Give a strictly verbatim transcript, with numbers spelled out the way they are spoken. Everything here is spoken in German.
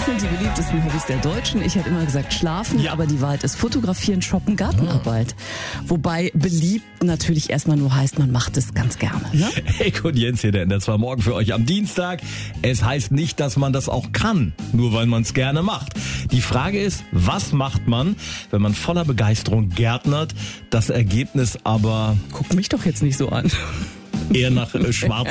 sind die beliebtesten Hobbys der Deutschen? Ich hätte immer gesagt Schlafen, ja. aber die Wahrheit ist Fotografieren, Shoppen, Gartenarbeit. Ah. Wobei beliebt natürlich erstmal nur heißt, man macht es ganz gerne. Ne? Heck und Jens hier, der N D R zwei Morgen für euch am Dienstag. Es heißt nicht, dass man das auch kann, nur weil man es gerne macht. Die Frage ist, was macht man, wenn man voller Begeisterung gärtnert, das Ergebnis aber... Guck mich doch jetzt nicht so an. Eher nach äh, schwarz